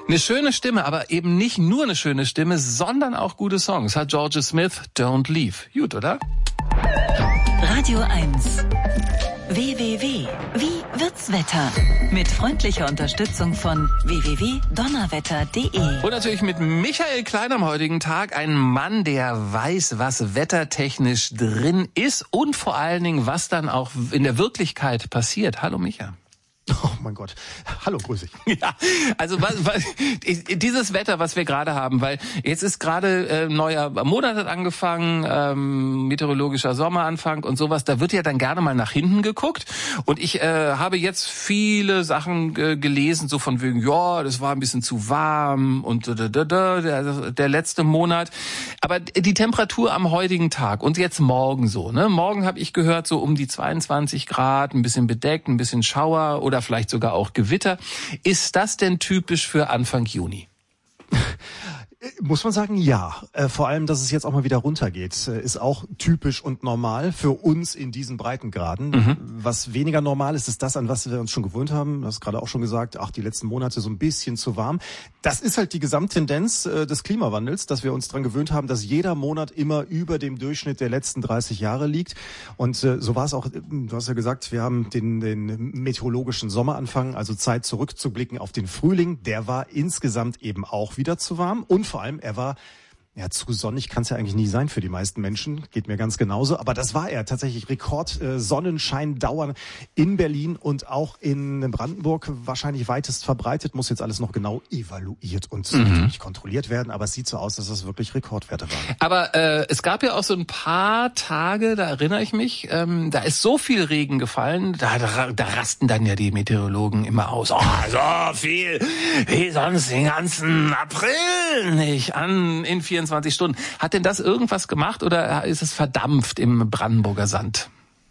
Eine schöne Stimme, aber eben nicht nur eine schöne Stimme, sondern auch gute Songs. Hat Georgia Smith, Don't Leave. Gut, oder? Radio 1. WWW. Wie wird's Wetter? Mit freundlicher Unterstützung von www.donnerwetter.de. Und natürlich mit Michael Klein am heutigen Tag. Ein Mann, der weiß, was wettertechnisch drin ist und vor allen Dingen, was dann auch in der Wirklichkeit passiert. Hallo Micha. Oh mein Gott. Hallo, grüß dich. Ja, also was, dieses Wetter, was wir gerade haben, weil jetzt ist gerade neuer Monat hat angefangen, meteorologischer Sommeranfang und sowas, da wird ja dann gerne mal nach hinten geguckt und ich habe jetzt viele Sachen gelesen, so von wegen, ja, das war ein bisschen zu warm und der letzte Monat, aber die Temperatur am heutigen Tag und jetzt morgen so, ne? Morgen habe ich gehört, so um die 22 Grad, ein bisschen bedeckt, ein bisschen Schauer oder vielleicht sogar auch Gewitter. Ist das denn typisch für Anfang Juni? Muss man sagen, ja. Vor allem, dass es jetzt auch mal wieder runtergeht, ist auch typisch und normal für uns in diesen Breitengraden. Mhm. Was weniger normal ist, ist das, an was wir uns schon gewöhnt haben. Du hast gerade auch schon gesagt, die letzten Monate so ein bisschen zu warm. Das ist halt die Gesamttendenz des Klimawandels, dass wir uns dran gewöhnt haben, dass jeder Monat immer über dem Durchschnitt der letzten 30 Jahre liegt. Und so war es auch, du hast ja gesagt, wir haben den meteorologischen Sommeranfang, also Zeit zurückzublicken auf den Frühling. Der war insgesamt eben auch wieder zu warm und vor allem, er war zu sonnig kann es ja eigentlich nie sein für die meisten Menschen, geht mir ganz genauso, aber das war er tatsächlich. Rekord Sonnenschein dauern in Berlin und auch in Brandenburg wahrscheinlich weitest verbreitet, muss jetzt alles noch genau evaluiert und natürlich kontrolliert werden, aber es sieht so aus, dass das wirklich Rekordwerte waren. Aber es gab ja auch so ein paar Tage, da erinnere ich mich, da ist so viel Regen gefallen, da rasten dann ja die Meteorologen immer aus. Oh, so viel wie sonst den ganzen April nicht in 24 Stunden. Hat denn das irgendwas gemacht oder ist es verdampft im Brandenburger Sand?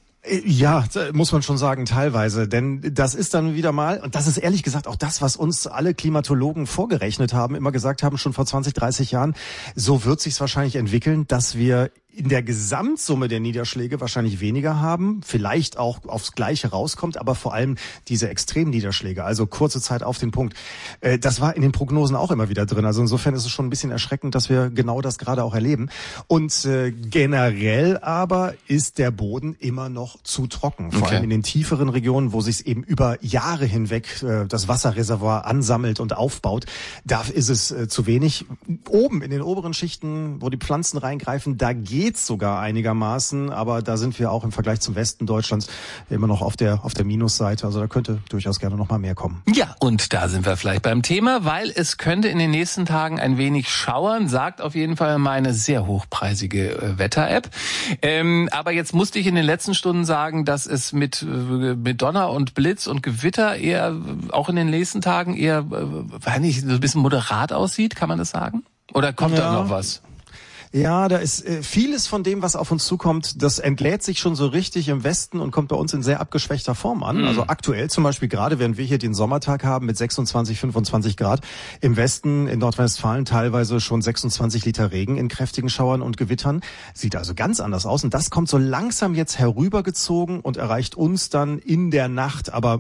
Ja, muss man schon sagen, teilweise. Denn das ist dann wieder mal, und das ist ehrlich gesagt auch das, was uns alle Klimatologen vorgerechnet haben, immer gesagt haben, schon vor 20, 30 Jahren, so wird sich's wahrscheinlich entwickeln, dass wir in der Gesamtsumme der Niederschläge wahrscheinlich weniger haben, vielleicht auch aufs Gleiche rauskommt, aber vor allem diese Extremniederschläge, also kurze Zeit auf den Punkt. Das war in den Prognosen auch immer wieder drin. Also insofern ist es schon ein bisschen erschreckend, dass wir genau das gerade auch erleben. Und generell aber ist der Boden immer noch zu trocken. Vor allem in den tieferen Regionen, wo sich eben über Jahre hinweg das Wasserreservoir ansammelt und aufbaut. Da ist es zu wenig. Oben in den oberen Schichten, wo die Pflanzen reingreifen, da geht's sogar einigermaßen, aber da sind wir auch im Vergleich zum Westen Deutschlands immer noch auf der Minusseite. Also da könnte durchaus gerne noch mal mehr kommen. Ja, und da sind wir vielleicht beim Thema, weil es könnte in den nächsten Tagen ein wenig schauern, sagt auf jeden Fall meine sehr hochpreisige Wetter-App. Aber jetzt musste ich in den letzten Stunden sagen, dass es mit Donner und Blitz und Gewitter eher auch in den nächsten Tagen eher, weiß nicht, so ein bisschen moderat aussieht, kann man das sagen? Oder kommt da noch was? Ja, da ist vieles von dem, was auf uns zukommt, das entlädt sich schon so richtig im Westen und kommt bei uns in sehr abgeschwächter Form an. Also aktuell zum Beispiel, gerade während wir hier den Sommertag haben mit 26, 25 Grad, im Westen, in Nordrhein-Westfalen teilweise schon 26 Liter Regen in kräftigen Schauern und Gewittern. Sieht also ganz anders aus und das kommt so langsam jetzt herübergezogen und erreicht uns dann in der Nacht, aber